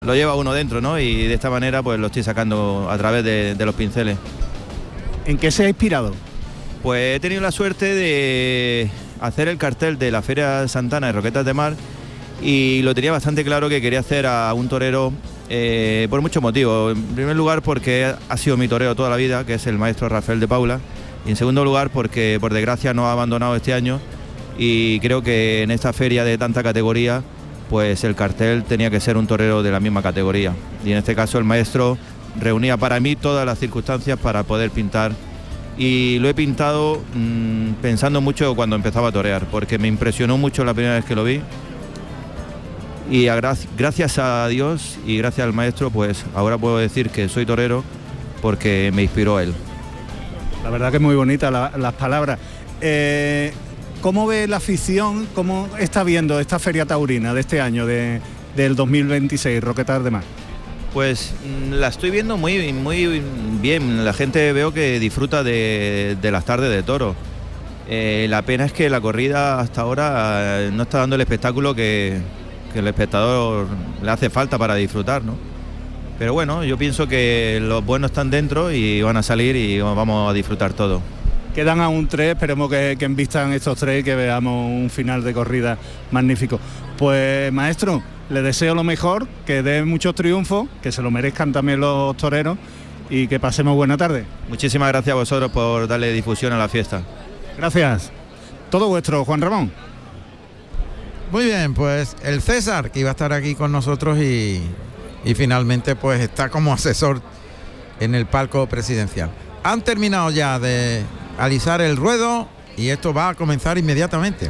Lo lleva uno dentro, ¿no? Y de esta manera pues lo estoy sacando a través de los pinceles. ¿En qué se ha inspirado? Pues he tenido la suerte de hacer el cartel de la Feria Santana de Roquetas de Mar y lo tenía bastante claro que quería hacer a un torero por muchos motivos. En primer lugar porque ha sido mi torero toda la vida, que es el maestro Rafael de Paula, y en segundo lugar porque por desgracia no ha abandonado este año y creo que en esta feria de tanta categoría pues el cartel tenía que ser un torero de la misma categoría y en este caso el maestro reunía para mí todas las circunstancias para poder pintar. Y lo he pintado pensando mucho cuando empezaba a torear, porque me impresionó mucho la primera vez que lo vi. Y gracias a Dios y gracias al maestro, pues ahora puedo decir que soy torero porque me inspiró él. La verdad que es muy bonita las palabras. ¿Cómo ve la afición, cómo está viendo esta feria taurina de este año, del 2026, Roquetas de Mar? Pues la estoy viendo muy bien, la gente veo que disfruta de las tardes de toro. La pena es que la corrida hasta ahora no está dando el espectáculo que el espectador le hace falta para disfrutar, ¿no? Pero bueno, yo pienso que los buenos están dentro y van a salir y vamos a disfrutar todo. Quedan aún 3, esperemos que envistan estos 3 y que veamos un final de corrida magnífico. Pues maestro, le deseo lo mejor, que dé muchos triunfos, que se lo merezcan también los toreros y que pasemos buena tarde. Muchísimas gracias a vosotros por darle difusión a la fiesta. Gracias. Todo vuestro, Juan Ramón. Muy bien, pues el César, que iba a estar aquí con nosotros y finalmente pues está como asesor en el palco presidencial. Han terminado ya de alisar el ruedo y esto va a comenzar inmediatamente.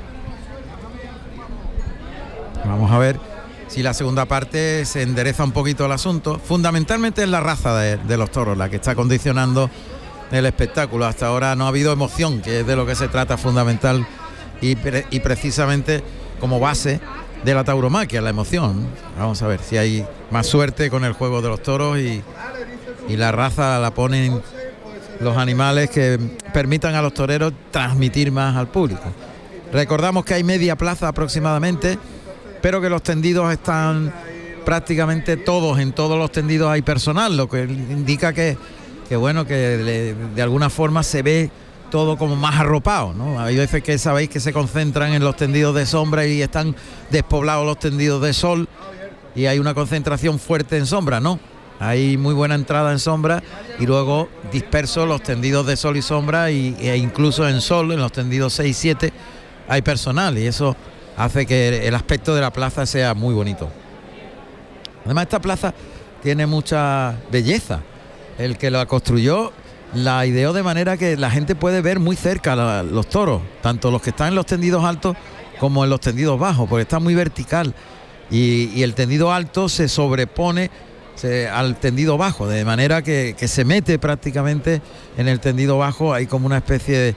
Vamos a ver si la segunda parte se endereza un poquito el asunto. Fundamentalmente es la raza de los toros la que está condicionando el espectáculo. Hasta ahora no ha habido emoción, que es de lo que se trata fundamental y precisamente como base de la tauromaquia, la emoción. Vamos a ver si hay más suerte con el juego de los toros y la raza la ponen los animales que permitan a los toreros transmitir más al público. Recordamos que hay media plaza aproximadamente, pero que los tendidos están prácticamente todos, en todos los tendidos hay personal, lo que indica que bueno, que de alguna forma se ve todo como más arropado, ¿no? Hay veces que sabéis que se concentran en los tendidos de sombra y están despoblados los tendidos de sol y hay una concentración fuerte en sombra, ¿no? Hay muy buena entrada en sombra y luego dispersos los tendidos de sol y sombra e incluso en sol, en los tendidos 6 y 7, hay personal y eso hace que el aspecto de la plaza sea muy bonito. Además esta plaza tiene mucha belleza. El que la construyó la ideó de manera que la gente puede ver muy cerca los toros, tanto los que están en los tendidos altos como en los tendidos bajos, porque está muy vertical y el tendido alto se sobrepone al tendido bajo, de manera que se mete prácticamente en el tendido bajo. Hay como una especie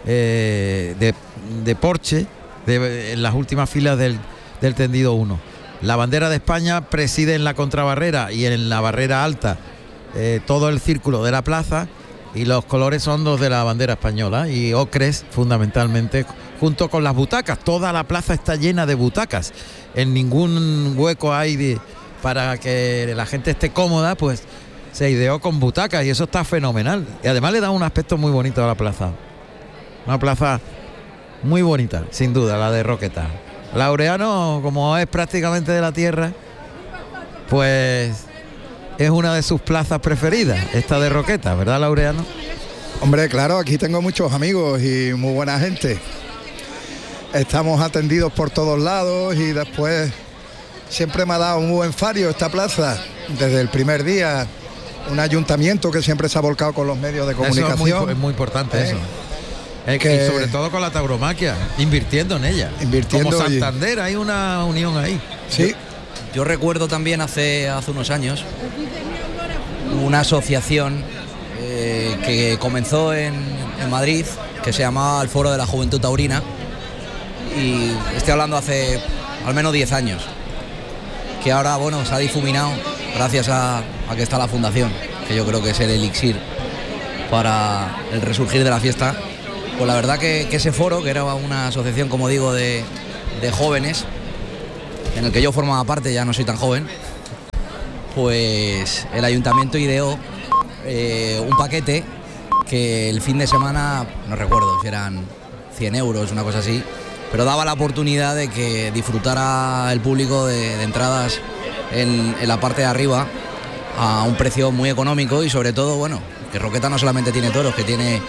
de porche en las últimas filas del tendido 1. La bandera de España preside en la contrabarrera y en la barrera alta todo el círculo de la plaza, y los colores son los de la bandera española y ocres fundamentalmente, junto con las butacas. Toda la plaza está llena de butacas, en ningún hueco hay para que la gente esté cómoda, pues se ideó con butacas y eso está fenomenal y además le da un aspecto muy bonito a la plaza. Una plaza muy bonita, sin duda, la de Roquetas. Laureano, como es prácticamente de la tierra, pues es una de sus plazas preferidas, esta de Roquetas, ¿verdad, Laureano? Hombre, claro, aquí tengo muchos amigos y muy buena gente. Estamos atendidos por todos lados y después siempre me ha dado un buen fario esta plaza, desde el primer día. Un ayuntamiento que siempre se ha volcado con los medios de comunicación. Eso es muy importante eso. Y sobre todo con la tauromaquia, invirtiendo en ella. Como Santander, hay una unión ahí. Sí. Yo recuerdo también hace unos años una asociación que comenzó en Madrid, que se llamaba el Foro de la Juventud Taurina, y estoy hablando hace al menos 10 años, que ahora bueno se ha difuminado gracias a que está la fundación, que yo creo que es el elixir para el resurgir de la fiesta. Pues la verdad que ese foro, que era una asociación, como digo, de jóvenes, en el que yo formaba parte, ya no soy tan joven, pues el ayuntamiento ideó un paquete que el fin de semana, no recuerdo si eran 100 euros, una cosa así, pero daba la oportunidad de que disfrutara el público de entradas en la parte de arriba a un precio muy económico y sobre todo, bueno, que Roqueta no solamente tiene toros, que tiene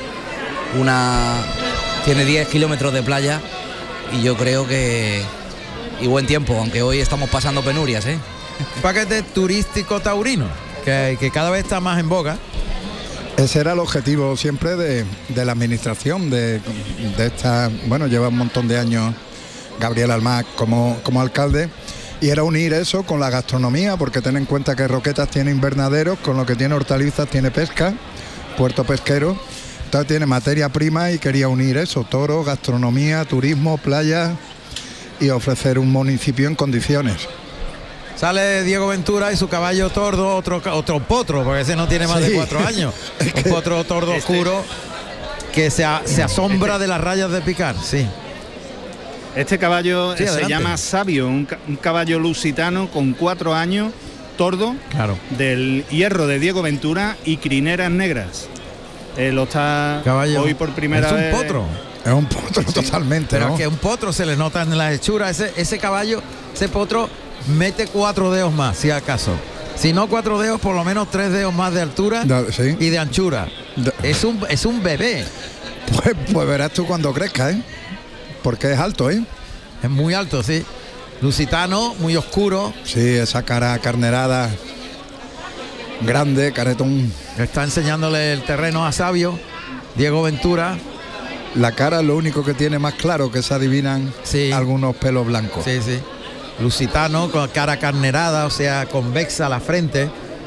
10 kilómetros de playa y yo creo que... y buen tiempo, aunque hoy estamos pasando penurias, ¿eh? Un paquete turístico taurino, que cada vez está más en boga. Ese era el objetivo siempre de la administración de esta, bueno, lleva un montón de años Gabriel Almaz como alcalde, y era unir eso con la gastronomía, porque ten en cuenta que Roquetas tiene invernaderos, con lo que tiene hortalizas, tiene pesca, puerto pesquero, entonces tiene materia prima y quería unir eso, toros, gastronomía, turismo, playa y ofrecer un municipio en condiciones. Sale Diego Ventura y su caballo tordo, otro potro, porque ese no tiene más de 4 años. Un potro tordo oscuro que se asombra de las rayas de picar, sí. Este caballo Sí, se llama Sabio, un caballo lusitano con 4 años, tordo, Claro. del hierro de Diego Ventura y crineras negras. Lo está Caballo. hoy por primera vez. Es un potro. Es un potro totalmente, Pero ¿no? que un potro se le nota en la hechura. Ese caballo, ese potro mete 4 dedos más, si acaso. Si no 4 dedos, por lo menos 3 dedos más de altura Sí. y de anchura. Es un bebé. Pues verás tú cuando crezca, ¿eh? Porque es alto, ¿eh? Es muy alto, sí. Lusitano, muy oscuro. Sí, esa cara carnerada, grande, caretón. Está enseñándole el terreno a Sabio, Diego Ventura. La cara es lo único que tiene más claro, que se adivinan Sí. algunos pelos blancos. Sí, sí. Lusitano, con cara carnerada, o sea, convexa la frente.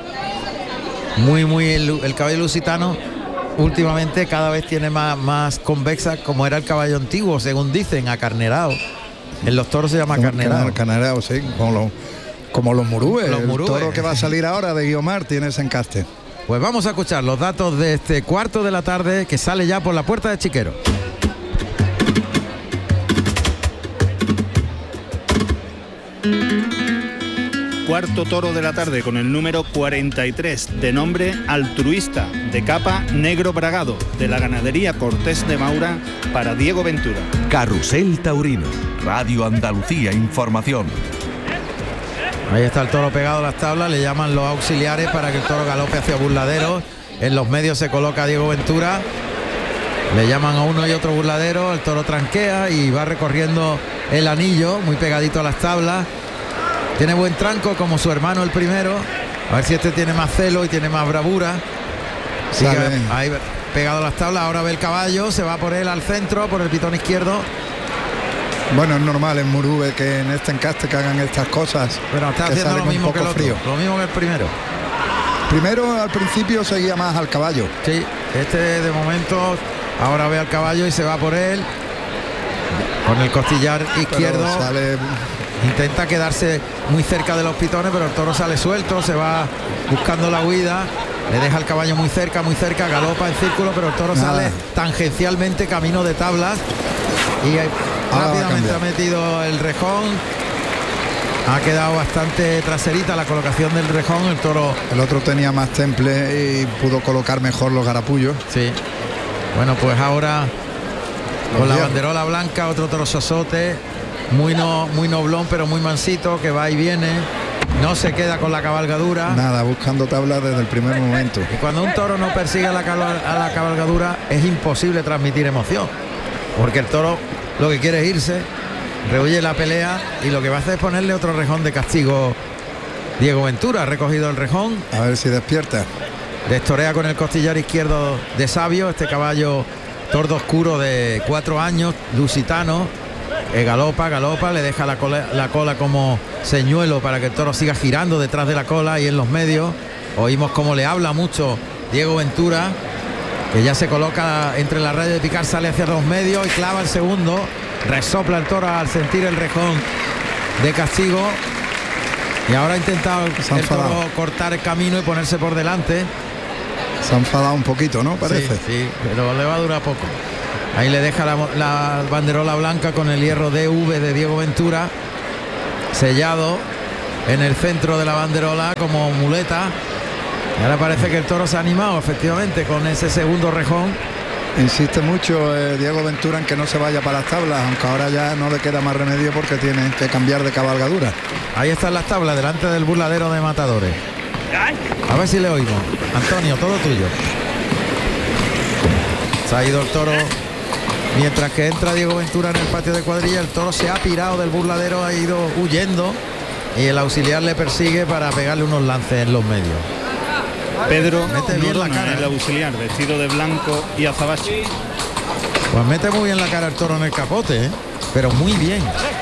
Muy el caballo lusitano últimamente cada vez tiene más convexa, como era el caballo antiguo, según dicen, acarnerado. En los toros se llama carnerado. Carnerado, sí, como los murúes. Los El murúes. toro que va a salir ahora de Guiomar tiene ese encaste. Pues vamos a escuchar los datos de este cuarto de la tarde que sale ya por la puerta de Chiquero. Cuarto toro de la tarde con el número 43, de nombre Altruista, de capa negro bragado, de la ganadería Cortés de Maura, para Diego Ventura. Carrusel Taurino, Radio Andalucía Información. Ahí está el toro pegado a las tablas, le llaman los auxiliares para que el toro galope hacia burladeros. En los medios se coloca Diego Ventura, le llaman a uno y otro burladero, el toro tranquea y va recorriendo el anillo, muy pegadito a las tablas. Tiene buen tranco como su hermano el primero, a ver si este tiene más celo y tiene más bravura. Sigue Sale. ahí pegado a las tablas, ahora ve el caballo, se va por él al centro, por el pitón izquierdo. Bueno, es normal en Murube que en este encaste que hagan estas cosas. Pero está que haciendo salen lo un mismo que el poco otro, frío. lo mismo que el primero. Primero, al principio, seguía más al caballo. Sí, este de momento ahora ve al caballo y se va por él. Con el costillar izquierdo. Pero sale. Intenta quedarse muy cerca de los pitones, pero el toro sale suelto, se va buscando la huida. Le deja el caballo muy cerca, galopa en círculo, pero el toro Nada. sale tangencialmente camino de tablas. Y Ahora va a rápidamente cambiar. ha metido el rejón. Ha quedado bastante traserita la colocación del rejón. El toro, El otro tenía más temple y pudo colocar mejor los garapullos. sí. Bueno, pues ahora con la hierros. banderola blanca, otro toro sosote, muy noblón, pero muy mansito, que va y viene. No se queda con la cabalgadura. Nada, buscando tablas desde el primer momento. Y cuando un toro no persigue a la cabalgadura es imposible transmitir emoción, porque el toro lo que quiere es irse, rehuye la pelea y lo que va a hacer es ponerle otro rejón de castigo. Diego Ventura ha recogido el rejón, A ver si despierta. destorea con el costillar izquierdo de Sabio, este caballo tordo oscuro de 4 años, lusitano. Galopa, le deja la cola como señuelo para que el toro siga girando detrás de la cola y en los medios. Oímos cómo le habla mucho Diego Ventura, que ya se coloca entre la raya de picar, sale hacia los medios y clava el segundo. Resopla el toro al sentir el rejón de castigo. Y ahora ha intentado Se ha el toro enfadado. cortar el camino y ponerse por delante. Se ha enfadado un poquito, ¿no? Parece. Sí, sí, pero le va a durar poco. Ahí le deja la banderola blanca con el hierro DV de Diego Ventura sellado. en el centro de la banderola como muleta. Y ahora parece que el toro se ha animado efectivamente con ese segundo rejón. Insiste mucho Diego Ventura en que no se vaya para las tablas, aunque ahora ya no le queda más remedio porque tiene que cambiar de cabalgadura. Ahí están las tablas delante del burladero de Matadores. A ver si le oímos. Antonio, todo tuyo. Se ha ido el toro. Mientras que entra Diego Ventura en el patio de cuadrilla, el toro se ha pirado del burladero, ha ido huyendo y el auxiliar le persigue para pegarle unos lances en los medios. Pedro mete bien la Noronha, cara, el auxiliar, vestido de blanco y azabache. Pues mete muy bien la cara el toro en el capote, pero muy bien.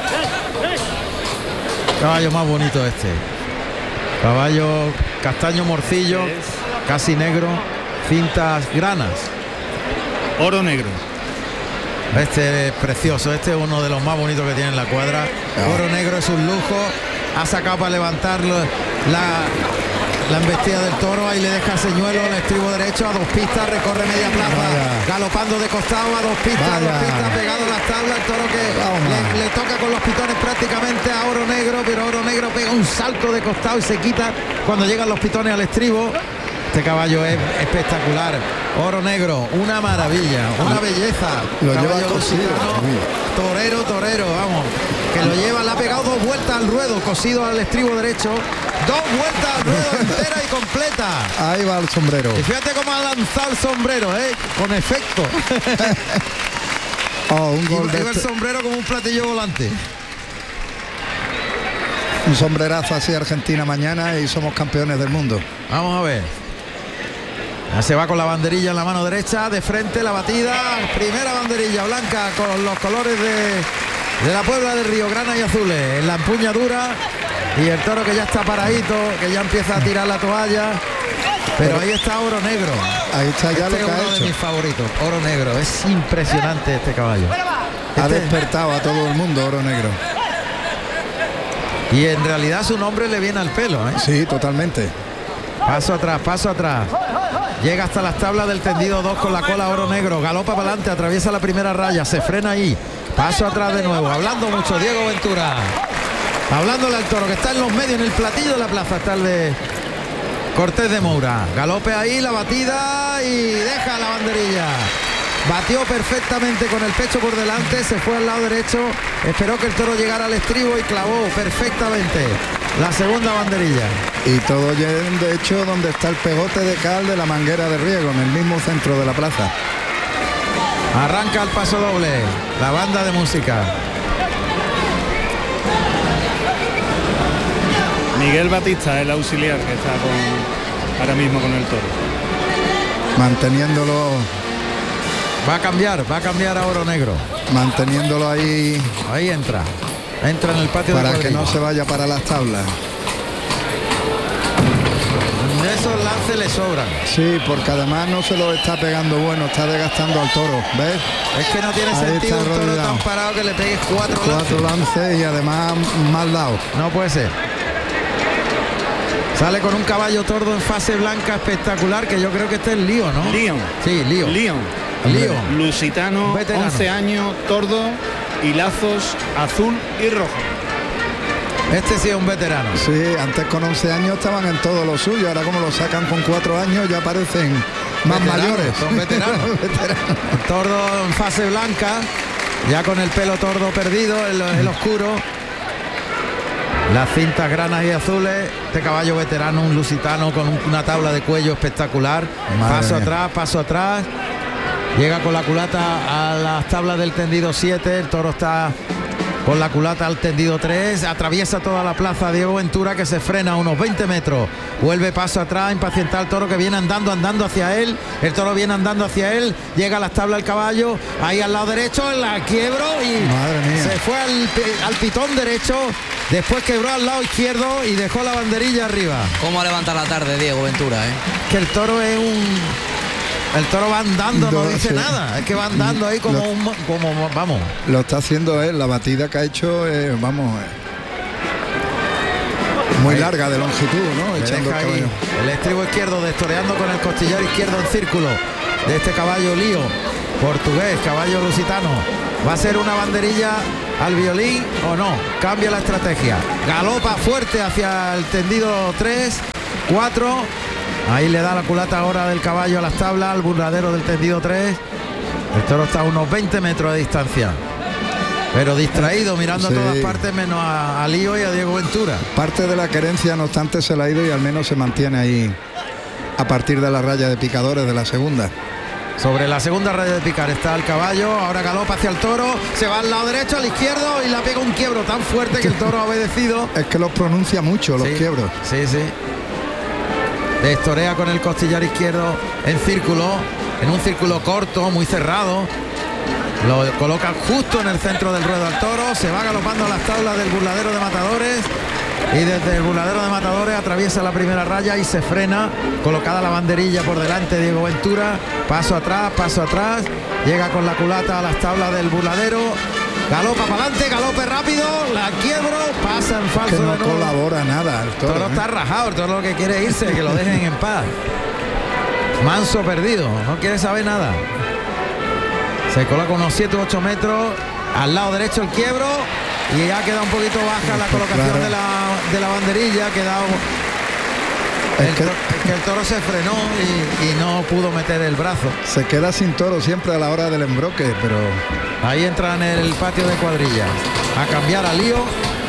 Caballo más bonito este. Caballo castaño morcillo, casi negro, cintas granas. Oro negro. Este es precioso, este es uno de los más bonitos que tiene en la cuadra. Oro negro es un lujo. Ha sacado para levantarlo la embestida del toro. Ahí le deja señuelo el estribo derecho a 2 pistas, recorre media plaza, galopando de costado a 2 pistas, pegado a las tablas. El toro que le toca con los pitones prácticamente a Oro Negro, pero Oro Negro pega un salto de costado y se quita cuando llegan los pitones al estribo. Este caballo es espectacular. Oro Negro, una maravilla, una belleza. Lo lleva Caballo cosido. Torero, vamos. Que lo lleva, le ha pegado 2 vueltas al ruedo, cosido al estribo derecho. 2 vueltas al ruedo entera y completa. Ahí va el sombrero. Y fíjate cómo ha lanzado el sombrero, con efecto. Un gol de Iba el sombrero como un platillo volante. un sombrerazo así Argentina mañana y somos campeones del mundo. Vamos a ver. Ya se va con la banderilla en la mano derecha, de frente la batida, primera banderilla blanca con los colores de la Puebla del Río, grana y azules, en la empuñadura, y el toro que ya está paradito, que ya empieza a tirar la toalla, pero ahí está Oro Negro. Ahí está ya Este lo que es ha uno de hecho. mis favoritos, Oro Negro, es impresionante este caballo. Ha despertado a todo el mundo Oro Negro. Y en realidad su nombre le viene al pelo, Sí, totalmente. Paso atrás. Llega hasta las tablas del tendido 2 con la cola Oro Negro. Galopa para adelante, atraviesa la primera raya, se frena ahí. Paso atrás de nuevo. Hablando mucho Diego Ventura. Hablándole al toro que está en los medios, en el platillo de la plaza. Está el de Cortés de Moura. Galope ahí, la batida y deja la banderilla. Batió perfectamente con el pecho por delante, se fue al lado derecho. Esperó que el toro llegara al estribo y clavó perfectamente la segunda banderilla. Y todo de hecho donde está el pegote de cal de la manguera de riego, en el mismo centro de la plaza. Arranca el paso doble, la banda de música. Miguel Batista, el auxiliar que está ahora mismo con el toro. Manteniéndolo Va a cambiar a Oro Negro. Manteniéndolo ahí. Ahí entra en el patio para de que no se vaya para las tablas. Esos lances le sobran. Sí, porque además no se lo está pegando bueno, está desgastando al toro, ¿ves? Es que no tiene Ahí sentido está un toro rodeado. tan parado que le pegues 4 Cuatro lances. lances y además mal dado. No puede ser. Sale con un caballo tordo en fase blanca espectacular, que yo creo que este es Lío, ¿no? Lío. Sí, Lío. Lío. Lusitano, Veterano. 11 años, tordo y lazos azul y rojo. Este sí es un veterano. Sí, antes con 11 años estaban en todo lo suyo, ahora como lo sacan con 4 años ya parecen más Veteranos, mayores. son veteranos. Tordo en fase blanca, ya con el pelo tordo perdido, el oscuro. Las cintas granas y azules. Este caballo veterano, un lusitano con una tabla de cuello espectacular. Madre Paso atrás. Llega con la culata a las tablas del tendido 7. El toro está con la culata al tendido 3. Atraviesa toda la plaza Diego Ventura, que se frena a unos 20 metros. Vuelve paso atrás, impacienta al toro que viene andando hacia él. El toro viene andando hacia él. Llega a las tablas el caballo. Ahí al lado derecho, la quiebro y Madre mía. se fue al pitón derecho. Después quebró al lado izquierdo y dejó la banderilla arriba. ¿Cómo levanta la tarde Diego Ventura, Que el toro es el toro va andando, no dice Sí. nada. Es que va andando ahí como vamos. Lo está haciendo él, la batida que ha hecho, muy larga de longitud, ¿no? Le Echando deja el ahí caballo. el estribo izquierdo, destoreando con el costillar izquierdo en círculo de este caballo Lío, portugués, caballo lusitano. Va a ser una banderilla al violín o no, cambia la estrategia, galopa fuerte hacia el tendido 3, 4, ahí le da la culata ahora del caballo a las tablas, al burladero del tendido 3, el toro está a unos 20 metros de distancia, pero distraído, mirando sí, a todas partes menos a Lío y a Diego Ventura. Parte de la querencia, no obstante, se la ha ido y al menos se mantiene ahí a partir de la raya de picadores de la segunda. Sobre la segunda raya de picar está el caballo, ahora galopa hacia el toro, se va al lado derecho, al izquierdo y la pega un quiebro tan fuerte que el toro ha obedecido. Es que los pronuncia mucho, los sí, quiebros. Sí, sí. Destorea con el costillar izquierdo en círculo, en un círculo corto, muy cerrado. Lo coloca justo en el centro del ruedo al toro, se va galopando a las tablas del burladero de matadores. Y desde el burladero de matadores atraviesa la primera raya y se frena, colocada la banderilla por delante Diego Ventura, paso atrás, llega con la culata a las tablas del burladero, galopa para adelante, galope rápido, la quiebro, pasa en falso que no de nuevo. colabora nada el toro. El toro está rajado, el toro lo que quiere es irse, que lo dejen en paz. Manso perdido, no quiere saber nada. Se coloca unos 7 u 8 metros, al lado derecho el quiebro. Y ha quedado un poquito baja la colocación, claro, de la banderilla, ha quedado... El toro se frenó y no pudo meter el brazo. Se queda sin toro siempre a la hora del embroque, pero... Ahí entra en el patio de cuadrilla a cambiar a Lío.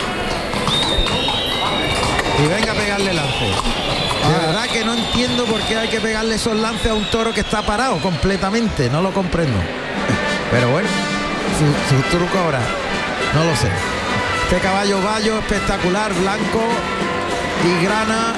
Y venga a pegarle lance. De verdad que no entiendo por qué hay que pegarle esos lances a un toro que está parado completamente, no lo comprendo. Pero bueno, su truco ahora, no lo sé. Este caballo vallo espectacular, blanco y grana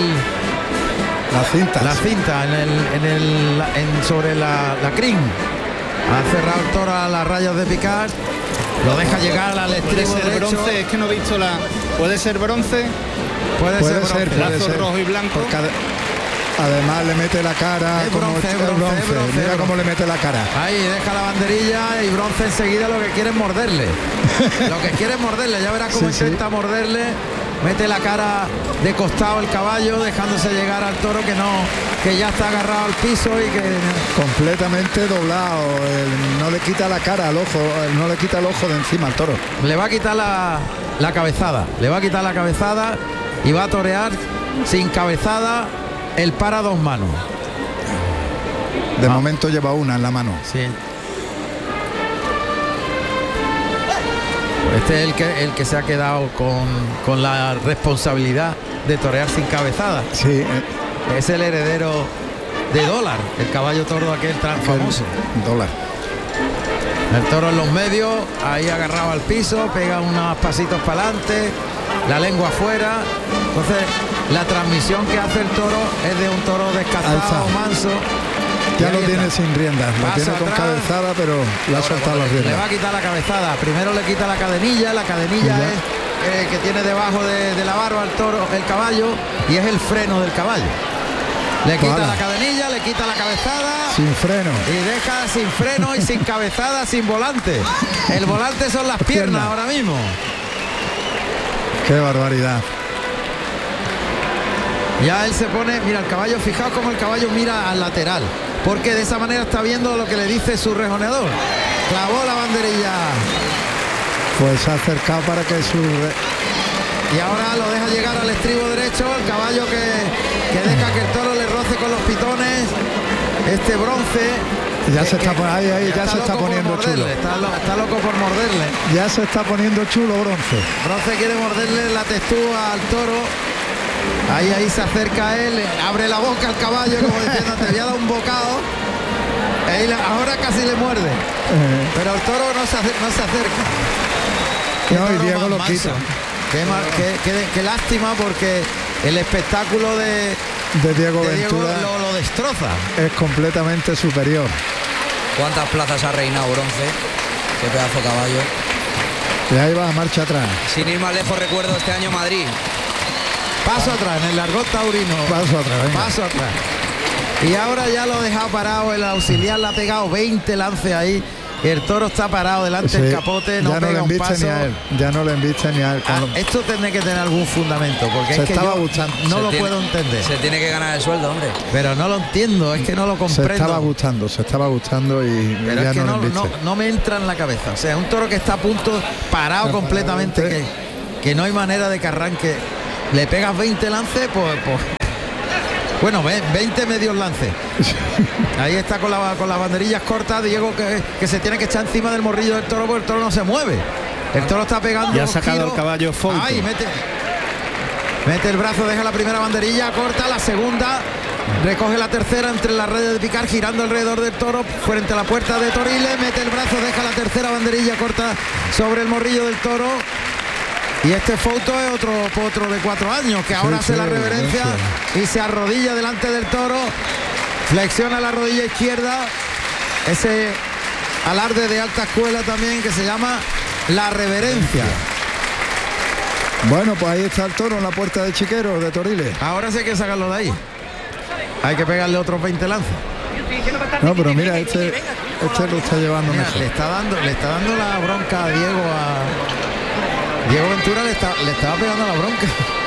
la cinta sobre la crin. Ha cerrado el toro a las rayas de picar, lo deja llegar al estribo derecho. Bronce, es que no he visto la... ¿Puede ser bronce? Puede ser bronce. Lazo rojo y blanco. Además le mete la cara, es bronce. Mira cómo le mete la cara. Ahí deja la banderilla y Bronce enseguida lo que quiere es morderle. Ya verá cómo intenta morderle. Mete la cara de costado el caballo, dejándose llegar al toro que ya está agarrado al piso y que... Completamente doblado, no le quita la cara al ojo, no le quita el ojo de encima al toro. Le va a quitar la cabezada, y va a torear sin cabezada. El para 2 manos. De momento lleva una en la mano. Sí. Este es el que se ha quedado con la responsabilidad de torear sin cabezada. Sí. Es el heredero de Dólar, el caballo toro aquel tan famoso. Dólar. El toro en los medios, ahí agarrado al piso, pega unos pasitos para adelante, la lengua afuera. Entonces la transmisión que hace el toro es de un toro descartado, manso. Ya lo tiene sin riendas, lo tiene con atrás, cabezada, pero le ha soltado las riendas. Le va a quitar la cabezada. Primero le quita la cadenilla es que tiene debajo de la barba el toro, el caballo, y es el freno del caballo. Le quita la cadenilla, le quita la cabezada. Sin freno. Y deja sin freno y sin cabezada, sin volante. El volante son las piernas ahora mismo. Qué barbaridad. Ya él se pone, mira el caballo, fijaos cómo el caballo mira al lateral, porque de esa manera está viendo lo que le dice su rejoneador. Clavó la banderilla. Pues se ha acercado para que y ahora lo deja llegar al estribo derecho, el caballo que deja que el toro le roce con los pitones. Este Bronce ya se está poniendo chulo. Está loco por morderle. Ya se está poniendo chulo Bronce. Bronce quiere morderle la textura al toro. Ahí se acerca él, abre la boca al caballo como diciendo te voy a dar un bocado. Ahora casi le muerde. Pero el toro no se acerca. No, y Diego lo quita. Qué lástima, porque el espectáculo de Diego Ventura lo destroza. Es completamente superior. ¿Cuántas plazas ha reinado Bronce? Qué pedazo de caballo. Y ahí va, marcha atrás. Sin ir más lejos, recuerdo este año Madrid. Paso atrás, en el largot taurino. Paso atrás, venga. Paso atrás. Y ahora ya lo ha dejado parado, el auxiliar le ha pegado 20 lances ahí el toro está parado delante del capote, no pega un paso. Ya no le embiste ni a él. Esto tiene que tener algún fundamento, porque es que yo no lo puedo entender. Se tiene que ganar el sueldo, hombre. Pero no lo entiendo, es que no lo comprendo. Se estaba gustando y pero ya es que no me entra en la cabeza. O sea, un toro que está a punto, parado completamente, que no hay manera de que arranque. Le pegas 20 lances, pues bueno, 20 medios lances. Ahí está con las banderillas cortas Diego, que se tiene que echar encima del morrillo del toro, porque el toro no se mueve. El toro está pegando. Ya ha sacado el caballo Folto. Ay, mete el brazo, deja la primera banderilla, corta la segunda, recoge la tercera entre las redes de picar, girando alrededor del toro, frente a la puerta de Toriles, mete el brazo, deja la tercera banderilla, corta sobre el morrillo del toro. Y este Fouto es otro potro de 4 años que ahora hace la reverencia y se arrodilla delante del toro, flexiona la rodilla izquierda, ese alarde de alta escuela también que se llama la reverencia. Bueno, pues ahí está el toro en la puerta de Chiquero, de Toriles. Ahora sí hay que sacarlo de ahí. Hay que pegarle otros 20 lances. No, pero mira, este lo está llevando mejor. Le está dando la bronca a Diego Ventura, le estaba pegando la bronca.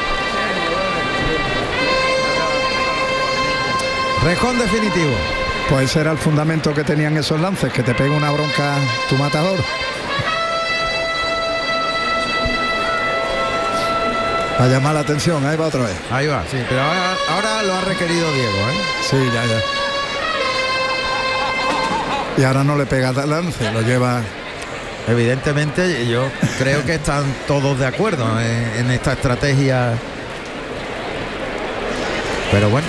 Rejón definitivo. Pues ese era el fundamento que tenían esos lances, que te pega una bronca tu matador. A llamar la atención, ahí va otra vez. Ahí va, sí, pero ahora lo ha requerido Diego, ¿eh? Sí, ya. Y ahora no le pega lance, lo lleva. Evidentemente yo creo que están todos de acuerdo en esta estrategia, pero bueno,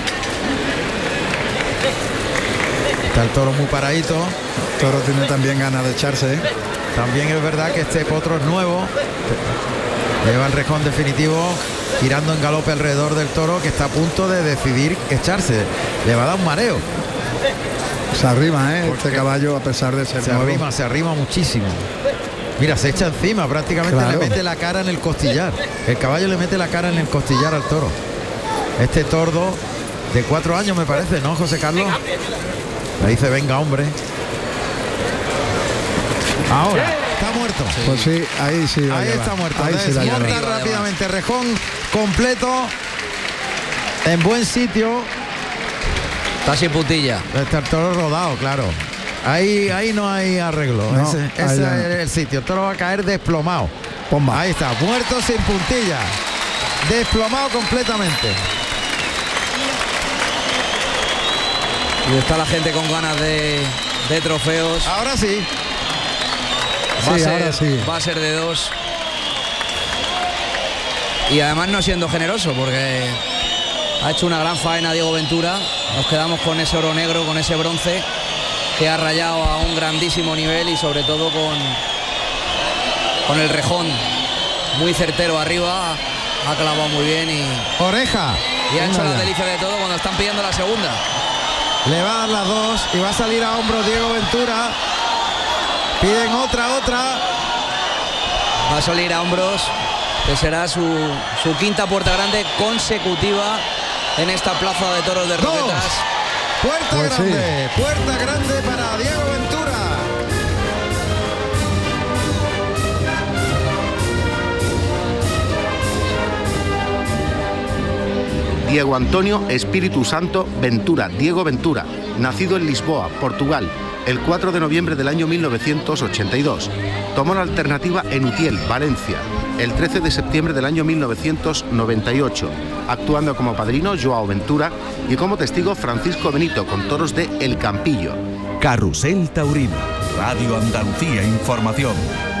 está el toro muy paradito. El toro tiene también ganas de echarse. También es verdad que este potro es nuevo, lleva el rejón definitivo girando en galope alrededor del toro, que está a punto de decidir echarse. Le va a dar un mareo. Se arrima, este caballo, a pesar de ser se arrima muchísimo. Mira, se echa encima, prácticamente le mete la cara en el costillar. El caballo le mete la cara en el costillar al toro. Este tordo de 4 años me parece, ¿no, José Carlos? Le dice, venga, hombre. Ahora, está muerto. Pues sí, ahí sí. Ahí está muerto. Desmonta rápidamente, rejón completo, en buen sitio. Está sin puntilla. Está el toro rodado, claro. Ahí no hay arreglo. No, ese es el sitio. El toro va a caer desplomado. Pomba. Ahí está, muerto sin puntilla. Desplomado completamente. Y está la gente con ganas de trofeos. Ahora sí. Va a ser de 2. Y además no siendo generoso, porque ha hecho una gran faena Diego Ventura. Nos quedamos con ese oro negro, con ese bronce que ha rayado a un grandísimo nivel, y sobre todo con el rejón muy certero arriba. Ha clavado muy bien y oreja. Y ha hecho la delicia de todo cuando están pidiendo la segunda. Le va a dar las 2 y va a salir a hombros Diego Ventura. Piden otra. Va a salir a hombros, que será su quinta puerta grande consecutiva en esta plaza de toros de Roquetas. Puerta grande para Diego Ventura. Diego Antonio Espíritu Santo Ventura, Diego Ventura, nacido en Lisboa, Portugal, el 4 de noviembre del año 1982. Tomó la alternativa en Utiel, Valencia, el 13 de septiembre del año 1998, actuando como padrino Joao Ventura y como testigo Francisco Benito con toros de El Campillo. Carrusel Taurino, Radio Andalucía Información.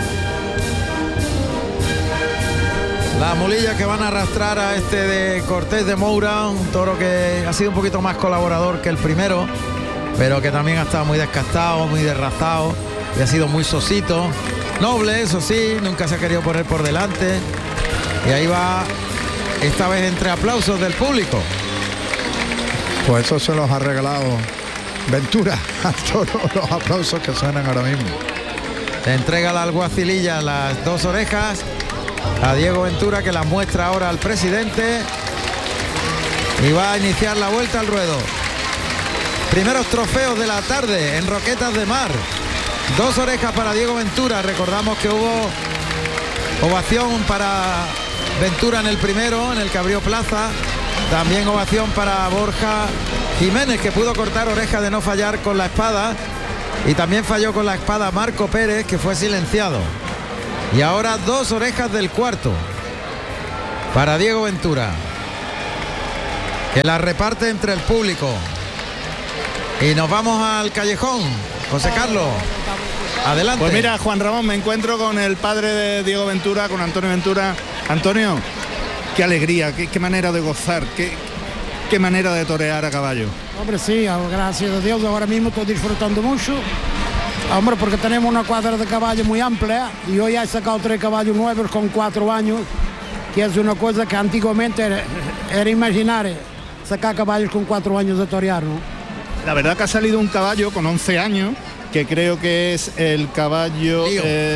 La mulilla que van a arrastrar a este de Cortés de Moura, un toro que ha sido un poquito más colaborador que el primero, pero que también ha estado muy descastado, muy derrazado y ha sido muy sosito. Noble, eso sí, nunca se ha querido poner por delante. Y ahí va, esta vez entre aplausos del público. Pues eso se los ha regalado Ventura a todos los aplausos que suenan ahora mismo. Le entrega la alguacililla las 2 orejas a Diego Ventura, que las muestra ahora al presidente. Y va a iniciar la vuelta al ruedo. Primeros trofeos de la tarde en Roquetas de Mar. 2 orejas para Diego Ventura. Recordamos que hubo ovación para Ventura en el primero, en el que abrió plaza. También ovación para Borja Jiménez, que pudo cortar oreja de no fallar con la espada. Y también falló con la espada Marco Pérez, que fue silenciado. Y ahora 2 orejas del cuarto para Diego Ventura, que la reparte entre el público. Y nos vamos al callejón. José Carlos, adelante. Pues mira, Juan Ramón, me encuentro con el padre de Diego Ventura, con Antonio Ventura. Antonio, qué alegría, qué manera de gozar, qué manera de torear a caballo. Hombre, sí, gracias a Dios, ahora mismo estoy disfrutando mucho. Hombre, porque tenemos una cuadra de caballos muy amplia y hoy he sacado 3 caballos nuevos con 4 años, que es una cosa que antiguamente era imaginar, sacar caballos con 4 años de torear, ¿no? La verdad que ha salido un caballo con 11 años, que creo que es el caballo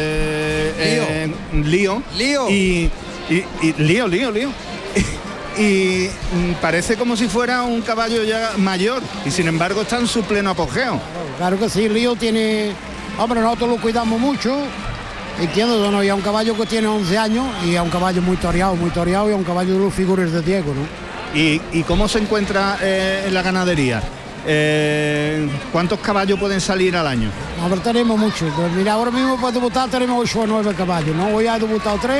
Lío. Y Lío. Y parece como si fuera un caballo ya mayor y sin embargo está en su pleno apogeo. Claro que sí, Lío tiene... Hombre, nosotros lo cuidamos mucho, entiendo, ¿no? Y a un caballo que tiene 11 años y a un caballo muy toreado y a un caballo de los figures de Diego, ¿no? ¿Y cómo se encuentra en la ganadería? ¿Cuántos caballos pueden salir al año? A ver, tenemos muchos. Pues mira, ahora mismo para debutar tenemos 8 o 9 caballos, ¿no? Hoy ha debutado 3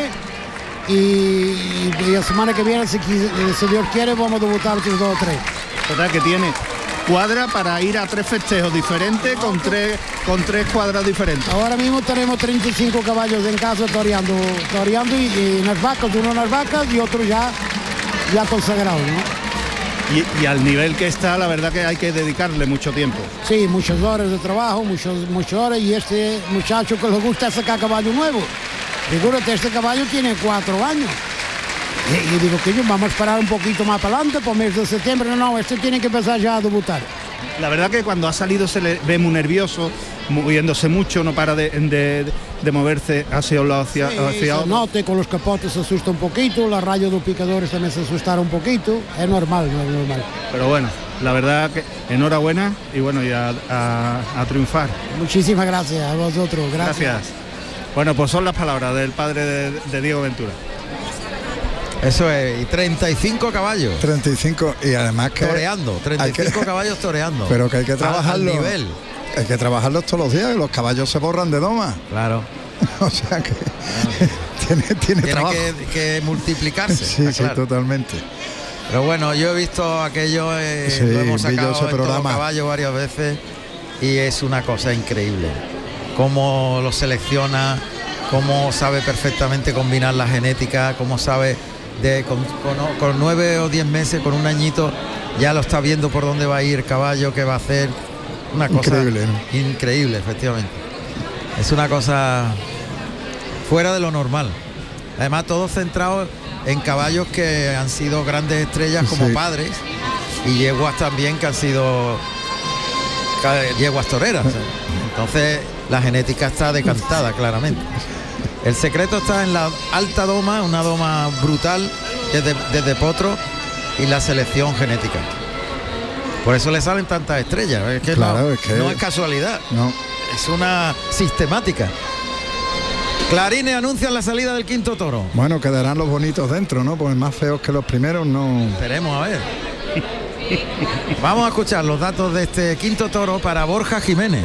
y la semana que viene, si Dios quiere, vamos a debutar otros 2 o 3. ¿Verdad que tiene cuadra para ir a 3 festejos diferentes con tres cuadras diferentes? Ahora mismo tenemos 35 caballos en casa toreando y unas vacas, uno unas vacas y otro ya consagrado, ¿no? Y al nivel que está, la verdad que hay que dedicarle mucho tiempo. Sí, muchas horas de trabajo, muchas horas, y este muchacho que le gusta sacar caballo nuevo. Figúrate, este caballo tiene 4 años. Y digo que vamos a esperar un poquito más para adelante, por mes de septiembre. No, este tiene que empezar ya a debutar. La verdad que cuando ha salido se le ve muy nervioso, moviéndose mucho, no para de moverse hacia un lado, hacia otro. Note, con los capotes se asusta un poquito, la raya de los picadores también se asustaron un poquito, es normal. Pero bueno, la verdad que enhorabuena y bueno, y a triunfar. Muchísimas gracias a vosotros, gracias. Bueno, pues son las palabras del padre de Diego Ventura. Eso es, y 35 caballos. 35, y además que... Toreando, 35 caballos toreando. Pero que hay que trabajarlo. Al nivel. Hay que trabajarlos todos los días, los caballos se borran de doma. Claro. O sea que tiene trabajo. Que multiplicarse. Sí, claro. Totalmente. Pero bueno, yo he visto aquello, lo hemos sacado ese programa caballo varias veces y es una cosa increíble. Cómo lo selecciona, cómo sabe perfectamente combinar la genética, cómo sabe con 9 o 10 meses, con un añito, ya lo está viendo por dónde va a ir el caballo, qué va a hacer. Una cosa increíble, ¿no? Increíble, efectivamente. Es una cosa fuera de lo normal. Además, todo centrado en caballos que han sido grandes estrellas como padres y yeguas también que han sido yeguas toreras. Entonces, la genética está decantada claramente. El secreto está en la alta doma, una doma brutal desde potro, y la selección genética. Por eso le salen tantas estrellas. Es que claro, no es casualidad. No. Es una sistemática. Clarines anuncian la salida del quinto toro. Bueno, quedarán los bonitos dentro, ¿no? Pues más feos que los primeros, no. Esperemos a ver. Vamos a escuchar los datos de este quinto toro para Borja Jiménez.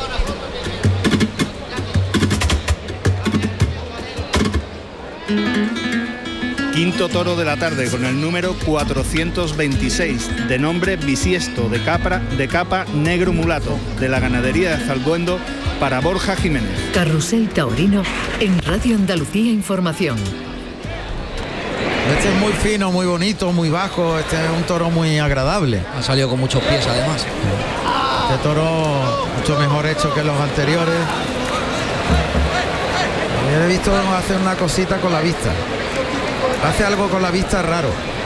Quinto toro de la tarde con el número 426, de nombre Bisiesto, de capa negro mulato, de la ganadería de Zalduendo, para Borja Jiménez. Carrusel Taurino en Radio Andalucía Información. Este es muy fino, muy bonito, muy bajo. Este es un toro muy agradable. Ha salido con muchos pies además. Este toro mucho mejor hecho que los anteriores. He visto hacer una cosita con la vista. Hace algo con la vista raro.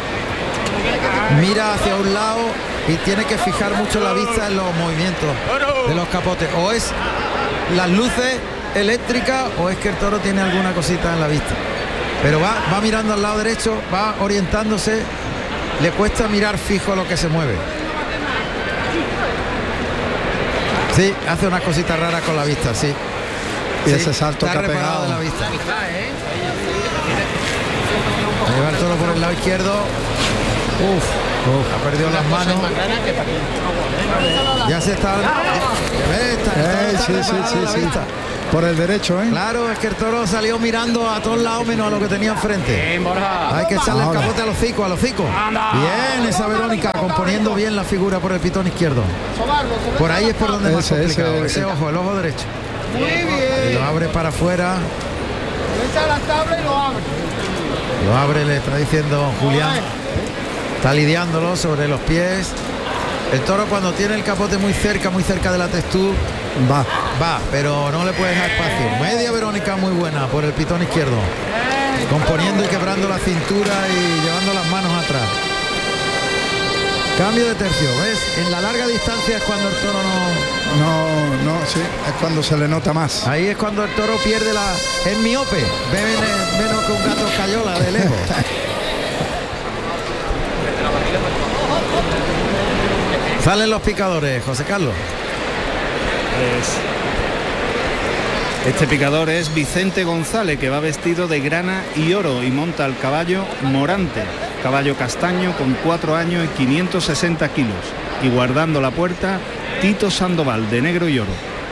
Mira hacia un lado y tiene que fijar mucho la vista en los movimientos de los capotes. O es las luces eléctricas o es que el toro tiene alguna cosita en la vista. Pero va mirando al lado derecho, va orientándose, le cuesta mirar fijo lo que se mueve. Sí, hace unas cositas raras con la vista, sí. Y Sí, ese salto está que ha reparado pegado. de la vista. Ahí va el toro por el lado izquierdo. Ha perdido las manos. Ya se está. Sí. Por el derecho, ¿eh? Claro, es que el toro salió mirando a todos lados menos a lo que tenía enfrente. Hay que echarle el capote a los hocico, Bien, esa Verónica componiendo bien la figura por el pitón izquierdo. Por ahí es por donde más complicado. Ese ojo, el ojo derecho. Muy bien. Y lo abre para afuera. Echa la tabla y lo abre. Lo abre, le está diciendo Julián. Está lidiándolo sobre los pies. El toro cuando tiene el capote muy cerca de la textura, va, pero no le puede dejar espacio. Media Verónica muy buena por el pitón izquierdo. Componiendo y quebrando la cintura y llevando las manos atrás. Cambio de tercio, ¿ves? En la larga distancia es cuando el toro No, sí, es cuando se le nota más. Ahí es cuando el toro pierde es miope. Ve menos que un gato escayola de lejos. Salen los picadores, José Carlos. Este picador es Vicente González, que va vestido de grana y oro y monta el caballo Morante, caballo castaño con 4 años y 560 kilos. Y guardando la puerta, Tito Sandoval, de negro y oro.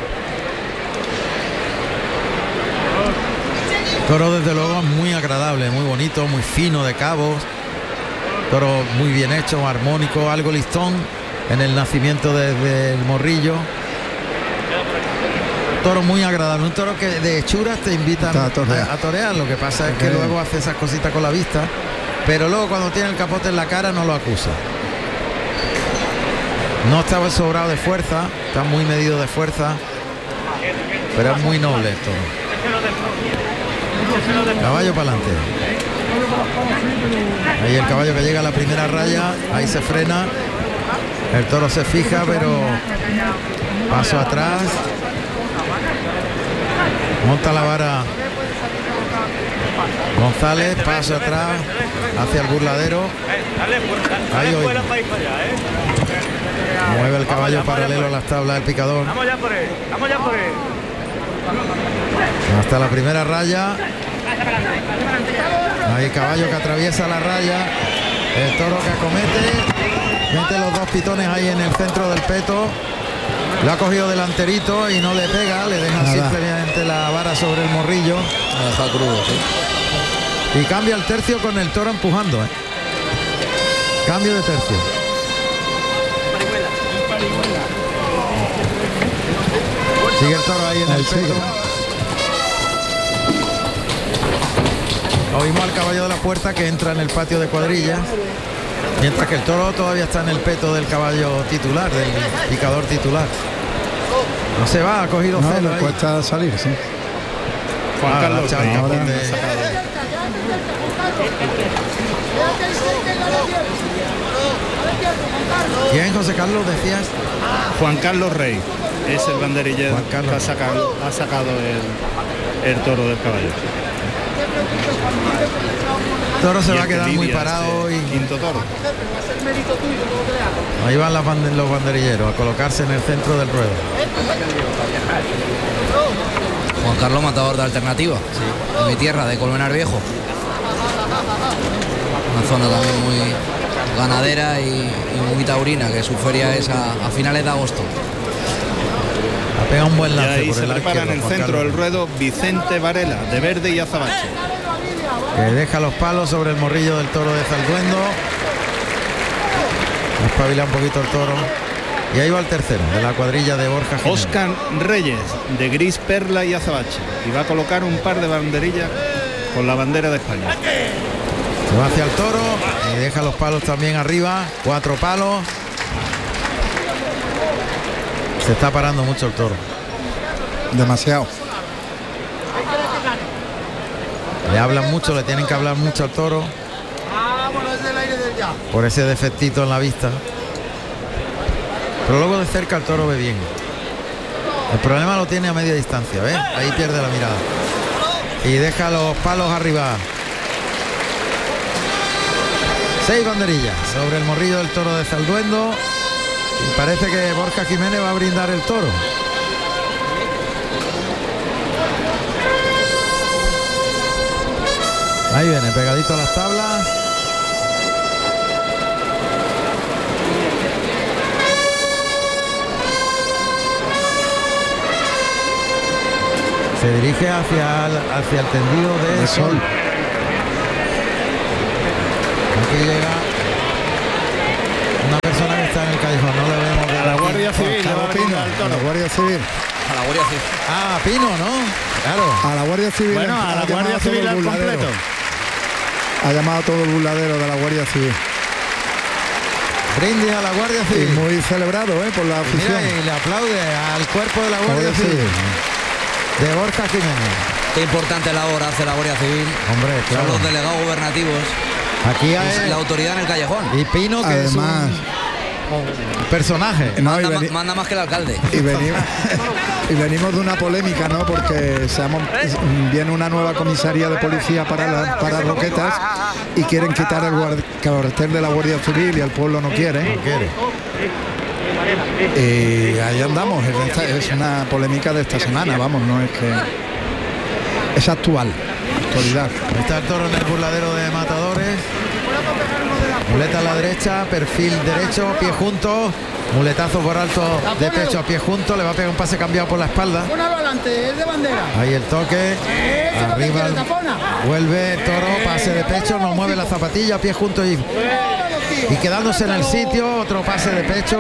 Toro desde luego muy agradable, muy bonito, muy fino de cabos. Toro muy bien hecho, armónico, algo listón en el nacimiento desde el morrillo. Toro muy agradable, un toro que de hechuras te invita a torear. Lo que pasa es que luego hace esas cositas con la vista, pero luego cuando tiene el capote en la cara no lo acusa. No estaba sobrado de fuerza, está muy medido de fuerza, pero es muy noble el toro. Caballo para adelante. Ahí el caballo que llega a la primera raya, ahí se frena. El toro se fija, pero paso atrás. Monta la vara González, paso atrás hacia el burladero. Ahí hoy. Mueve el caballo paralelo a las tablas del picador. Vamos ya por él. Hasta la primera raya. Ahí caballo que atraviesa la raya. El toro que acomete. Mete los dos pitones ahí en el centro del peto. Lo ha cogido delanterito y no le pega. Le deja simplemente la vara sobre el morrillo. Lo deja crudo, sí. Y cambia el tercio con el toro empujando. Cambio de tercio. Sigue el toro ahí en el peto. Oímos al caballo de la puerta que entra en el patio de cuadrillas, mientras que el toro todavía está en el peto del caballo titular, del picador titular. No se va, ha cogido celo. Le cuesta salir, sí. Juan Carlos ¿Quién, José Carlos, decías? Juan Carlos Rey es el banderillero que ha sacado el toro del caballo. El toro se va a quedar muy parado y quinto toro. Ahí van los banderilleros a colocarse en el centro del ruedo. Juan Carlos, matador de alternativa, sí, de mi tierra, de Colmenar Viejo. Una zona también muy ganadera y muy taurina, que su feria es a finales de agosto. Ha pegado un buen lance. Y ahí por se prepara en el centro del ruedo Vicente Varela, de verde y azabache. Que deja los palos sobre el morrillo del toro de Zalduendo. Espabila un poquito el toro. Y ahí va el tercero de la cuadrilla de Borja Jiménez. Óscar Reyes, de gris, perla y azabache. Y va a colocar un par de banderillas con la bandera de España. Se va hacia el toro y deja los palos también arriba. 4 palos. Se está parando mucho el toro. Demasiado. Le hablan mucho, le tienen que hablar mucho al toro. Por ese defectito en la vista. Pero luego de cerca el toro ve bien. El problema lo tiene a media distancia, ¿ves? Ahí pierde la mirada. Y deja los palos arriba. 6 banderillas sobre el morrillo del toro de Zalduendo. Y parece que Borja Jiménez va a brindar el toro. Ahí viene, pegadito a las tablas. Se dirige hacia el tendido de sol. Aquí llega una persona que está en el callejón, no le vemos de la Guardia Civil. A la Guardia Civil. A la Guardia Civil. Ah, Pino, ¿no? Claro. A la Guardia Civil. Bueno, a la Guardia Civil al completo. Ha llamado a todo el burladero de la Guardia Civil. Brindis a la Guardia Civil. Y muy celebrado, por la afición. Mira, y le aplaude al cuerpo de la Guardia Civil. De Borja Jiménez. Qué importante labor hace la Guardia Civil. Hombre, claro. Son los delegados gubernativos. Aquí hay la autoridad en el callejón. Y Pino, que además, es un personaje. No, manda más que el alcalde. Y venimos de una polémica, ¿no? Porque viene una nueva comisaría de policía para Roquetas y quieren quitar el cuartel de la Guardia Civil y el pueblo no quiere. Y ahí andamos. Es una polémica de esta semana, vamos, no es que es actual. Actualidad. Está el toro en el burladero de Matadores. Muleta a la derecha, perfil derecho, pie junto, muletazo por alto de pecho a pie junto, le va a pegar un pase cambiado por la espalda. Ahí el toque, arriba, vuelve el toro, pase de pecho, no mueve la zapatilla, pie junto y quedándose en el sitio, otro pase de pecho.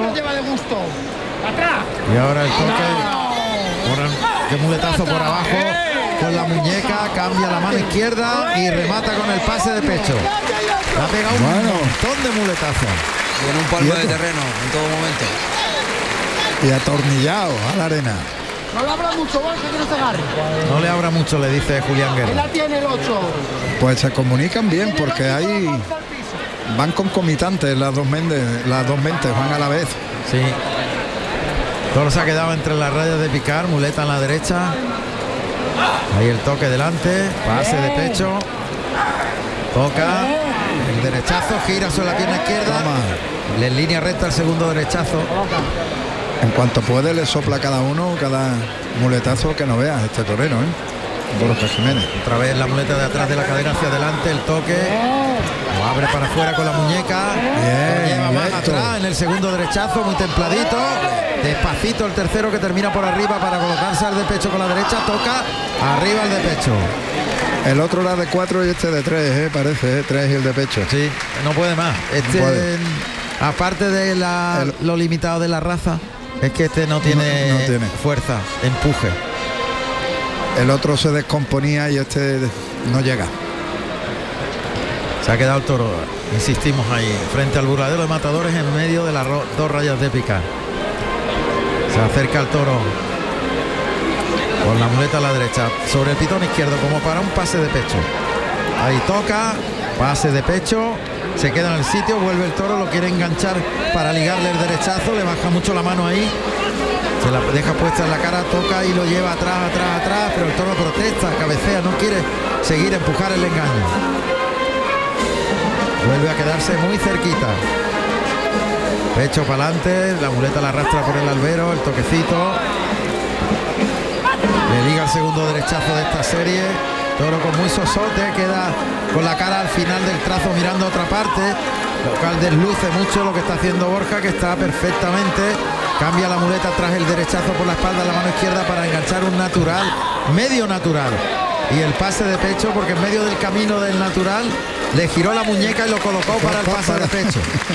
Y ahora el toque, que muletazo por abajo. Con la muñeca, cambia la mano izquierda y remata con el pase de pecho. Le ha pegado un montón de muletazos. Y en un palmo de terreno, en todo momento. Y atornillado a la arena. No le abra mucho, Borja, que no se agarre. No le abra mucho, le dice Julián Guerra. Él la tiene el 8. Pues se comunican bien porque ahí van concomitantes las dos mentes, van a la vez. Sí. Toro se ha quedado entre las rayas de picar, muleta en la derecha. Ahí el toque delante, pase de pecho, toca, el derechazo, gira sobre la pierna izquierda, en línea recta el segundo derechazo. En cuanto puede le sopla cada muletazo que no veas este torero, Borja Jiménez. Otra vez la muleta de atrás de la cadera hacia adelante, el toque, lo abre para afuera con la muñeca, lo lleva más atrás en el segundo derechazo, muy templadito. Despacito el tercero que termina por arriba para colocarse al de pecho con la derecha, toca arriba el de pecho. El otro era de 4 y este de 3, parece, 3 y el de pecho. Sí, no puede más. Este, no puede. Aparte de lo limitado de la raza, es que este no tiene fuerza, empuje. El otro se descomponía y este no llega. Se ha quedado el toro, insistimos ahí, frente al burladero de Matadores en medio de las dos rayas de picar. Se acerca el toro con la muleta a la derecha sobre el pitón izquierdo como para un pase de pecho. Ahí toca, pase de pecho, se queda en el sitio, vuelve el toro, lo quiere enganchar para ligarle el derechazo, le baja mucho la mano ahí, se la deja puesta en la cara, toca y lo lleva atrás, pero el toro protesta, cabecea, no quiere seguir, empujar el engaño. Vuelve a quedarse muy cerquita. Pecho para adelante, la muleta la arrastra por el albero, el toquecito. Le liga el segundo derechazo de esta serie. Toro con muy sosote, queda con la cara al final del trazo mirando a otra parte, lo cual desluce mucho lo que está haciendo Borja, que está perfectamente. Cambia la muleta tras el derechazo por la espalda, la mano izquierda para enganchar un natural, medio natural. Y el pase de pecho, porque en medio del camino del natural le giró la muñeca y lo colocó para el pase de pecho.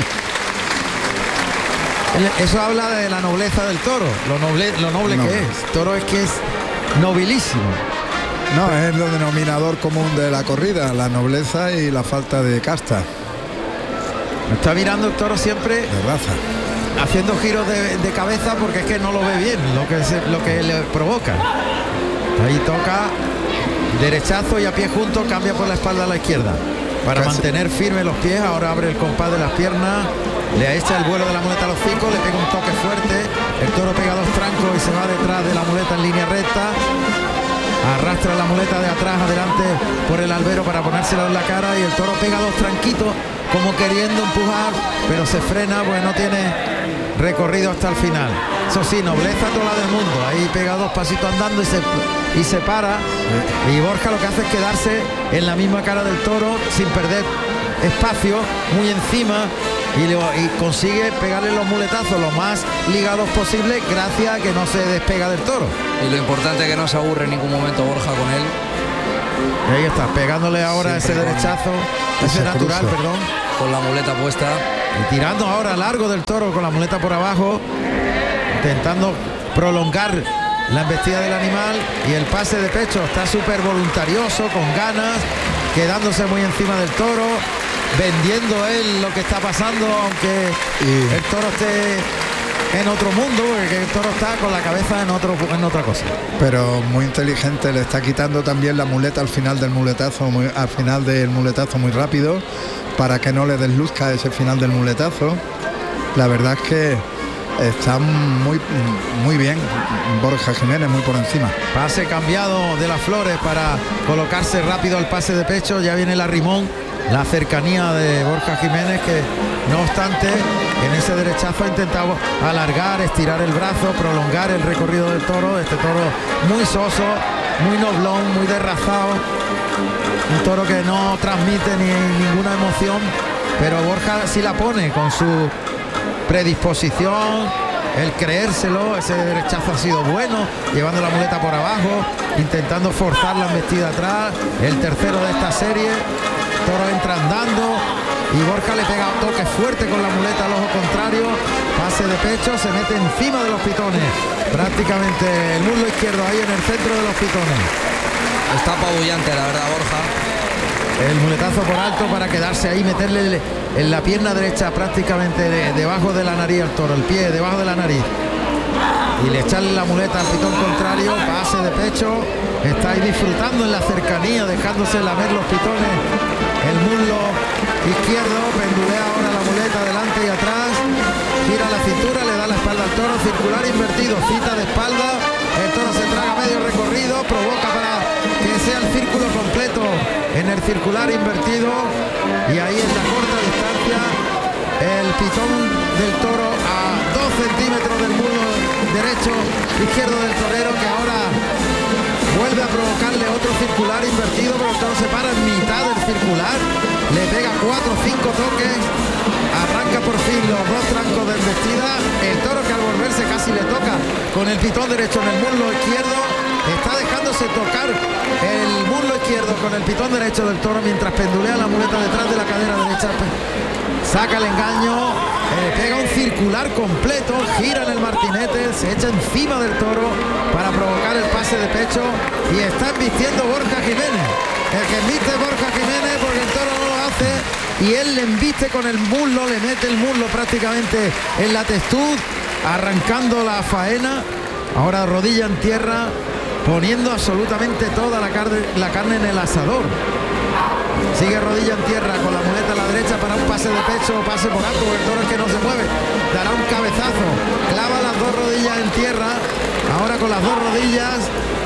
Eso habla de la nobleza del toro, lo noble que es. Toro es que es nobilísimo. No, es el denominador común de la corrida, la nobleza y la falta de casta. Está mirando el toro siempre de raza, haciendo giros de cabeza porque es que no lo ve bien lo que le provoca. Ahí toca derechazo y a pie junto, cambia por la espalda a la izquierda para mantener firme los pies. Ahora abre el compás de las piernas, le echa el vuelo de la muleta a los hocicos, le pega un toque fuerte, el toro pega 2 trancos y se va detrás de la muleta en línea recta, arrastra la muleta de atrás adelante por el albero para ponérsela en la cara y el toro pega 2 tranquitos como queriendo empujar, pero se frena, pues no tiene recorrido hasta el final. Eso sí, nobleza toda la del mundo. Ahí pega 2 pasitos andando y se para. Y Borja lo que hace es quedarse en la misma cara del toro sin perder espacio, muy encima, y consigue pegarle los muletazos lo más ligados posible gracias a que no se despega del toro. Y lo importante es que no se aburre en ningún momento Borja con él. Y ahí está, pegándole ahora ese derechazo, ese natural, cruzo. perdón. Con la muleta puesta. Y tirando ahora largo del toro con la muleta por abajo, intentando prolongar la embestida del animal, y el pase de pecho está súper voluntarioso, con ganas, quedándose muy encima del toro, vendiendo él lo que está pasando, aunque el toro esté en otro mundo, porque el toro está con la cabeza en otra cosa. Pero muy inteligente, le está quitando también la muleta al final del muletazo, muy rápido, para que no le desluzca ese final del muletazo. La verdad es que está muy bien Borja Jiménez, muy por encima. Pase cambiado de las Flores para colocarse rápido al pase de pecho. Ya viene el arrimón, la cercanía de Borja Jiménez, que no obstante en ese derechazo ha intentado alargar, estirar el brazo, prolongar el recorrido del toro. Este toro muy soso, muy noblón, muy derrazado, un toro que no transmite ninguna emoción, pero Borja sí la pone con su predisposición, el creérselo. Ese derechazo ha sido bueno, llevando la muleta por abajo, intentando forzar la embestida atrás. El tercero de esta serie. Toro entra andando y Borja le pega un toque fuerte con la muleta al ojo contrario. Pase de pecho, se mete encima de los pitones, prácticamente el muslo izquierdo ahí en el centro de los pitones. Está apabullante, la verdad, Borja. El muletazo por alto para quedarse ahí, meterle en la pierna derecha prácticamente debajo de la nariz al toro, el pie debajo de la nariz, y le echarle la muleta al pitón contrario. Pase de pecho, está ahí disfrutando en la cercanía, dejándose lamer los pitones el muslo izquierdo. Pendulea ahora la muleta adelante y atrás, gira la cintura, le da la espalda al toro, circular invertido, cita de espalda. El toro se traga medio recorrido, provoca para que sea el círculo completo en el circular invertido, y ahí en la corta distancia el pitón del toro a 2 centímetros del muslo derecho izquierdo del torero, que ahora vuelve a provocarle otro circular invertido, pero el toro se para en mitad del circular, le pega 4 o 5 toques, arranca por fin los 2 trancos de embestida. El toro, que al volverse casi le toca con el pitón derecho en el muslo izquierdo, está dejándose tocar el muslo izquierdo con el pitón derecho del toro mientras pendulea la muleta detrás de la cadera derecha. Saca el engaño, pega un circular completo, gira en el martinete, se echa encima del toro para provocar el pase de pecho, y está embistiendo Borja Jiménez. El que embiste es Borja Jiménez, porque el toro no lo hace, y él le embiste con el muslo, le mete el muslo prácticamente en la testud, arrancando la faena. Ahora rodilla en tierra, poniendo absolutamente toda la carne en el asador. Sigue rodilla en tierra con la muleta a la derecha para un pase de pecho, pase por alto, el toro es que no se mueve, dará un cabezazo, clava las 2 rodillas en tierra, ahora con las 2 rodillas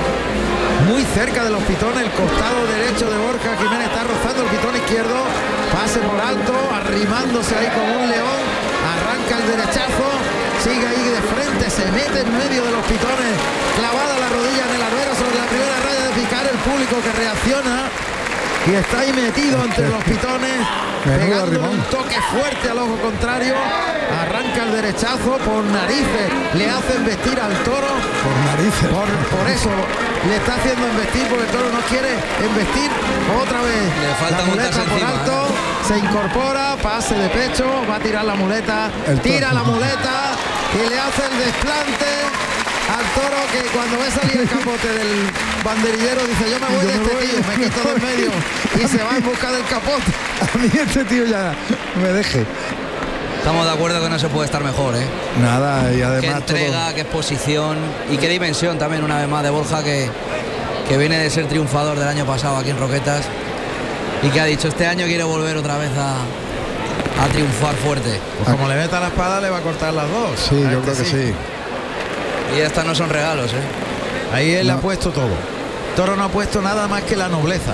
muy cerca de los pitones. El costado derecho de Borja Jiménez está rozando el pitón izquierdo, pase por alto, arrimándose ahí como un león, arranca el derechazo, sigue ahí de frente, se mete en medio de los pitones, clavada la rodilla en el albero sobre la primera raya de picar. El público que reacciona y está ahí metido entre los pitones, pegándole un toque fuerte al ojo contrario. Arranca el derechazo por narices, le hace embestir al toro. Por narices. Por eso le está haciendo embestir, porque el toro no quiere embestir otra vez. Le falta la muleta por encima, alto, se incorpora, pase de pecho, va a tirar la muleta, tira la muleta y le hace el desplante al toro, que cuando ve salir el capote del banderillero dice: yo me voy de este tío, me quito del medio, y se va en busca del capote. A mí este tío ya me deje. Estamos de acuerdo que no se puede estar mejor, ¿eh? Nada, y además qué entrega, todo... qué exposición y qué dimensión también, una vez más, de Borja, que viene de ser triunfador del año pasado aquí en Roquetas, y que ha dicho: este año quiere volver otra vez a triunfar fuerte. Pues como le meta la espada, le va a cortar las 2. Sí, yo creo que sí. Y estas no son regalos, ¿eh? Ahí él ha puesto todo. Toro no ha puesto nada más que la nobleza.